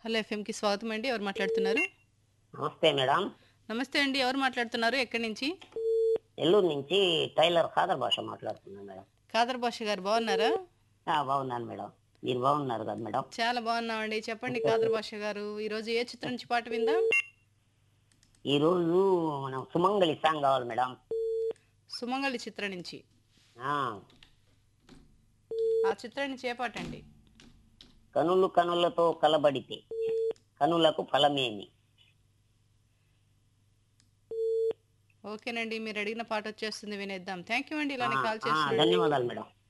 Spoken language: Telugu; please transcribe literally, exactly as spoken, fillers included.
హలో ఎఫ్ఎంకి స్వాగతం అండి. ఎవరు మాట్లాడుతున్నారు? నమస్తే మేడం. నమస్తే అండి. ఎవరు మాట్లాడుతున్నారు? ఎక్కడి నుంచి? నెల్లూరు నుంచి టైలర్ ఖాదర్ భాష మాట్లాడుతున్నాను మేడం. ఖాదర్ భాష గారు బాగున్నారా? ఆ! బాగున్నాను మేడం. మీరు బాగున్నారు కదా మేడం? చాలా బాగున్నామండి. చెప్పండి ఖాదర్ భాష గారు. ఈరోజు ఏ చిత్రం నుంచి పాట విందాం? ఈరోజు మనం సుమంగళి సాంగ్ కావాలి మేడం. సుమంగళి చిత్రం నుంచి. ఆ! ఆ చిత్రం నుంచి ఏ పాట అండి? కనులు కనులతో కలబడితే కనులకు ఫలమేమి. ఓకేనండి. మీరు అడిగిన పాట వచ్చేస్తుంది వినేద్దాం. థ్యాంక్ యూ అండి. ఆ! ఇలానే కాల్ ఆ! చేస్తుండండి. ధన్యవాదాలు మేడం.